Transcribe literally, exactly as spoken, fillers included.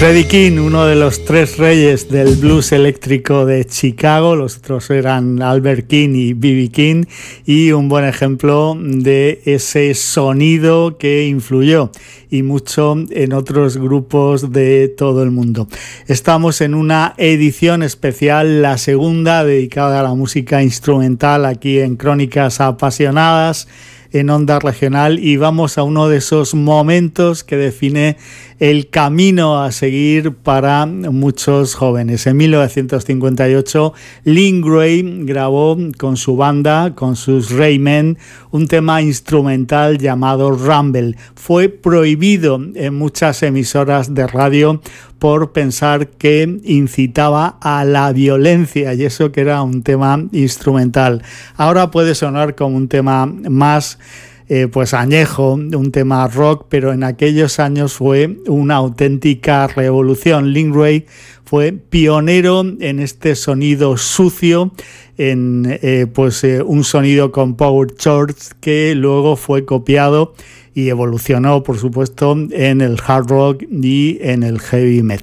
Freddie King, uno de los tres reyes del blues eléctrico de Chicago, los otros eran Albert King y B B King, y un buen ejemplo de ese sonido que influyó y mucho en otros grupos de todo el mundo. Estamos en una edición especial, la segunda, dedicada a la música instrumental aquí en Crónicas Apasionadas, en Onda Regional, y vamos a uno de esos momentos que define el camino a seguir para muchos jóvenes. En mil novecientos cincuenta y ocho, Lynn Gray grabó con su banda, con sus Raymen, un tema instrumental llamado Rumble. Fue prohibido en muchas emisoras de radio por pensar que incitaba a la violencia, y eso que era un tema instrumental. Ahora puede sonar como un tema más Eh, pues añejo, un tema rock, pero en aquellos años fue una auténtica revolución. Lynn Gray fue pionero en este sonido sucio, en eh, pues eh, un sonido con power chords que luego fue copiado y evolucionó, por supuesto, en el hard rock y en el heavy metal.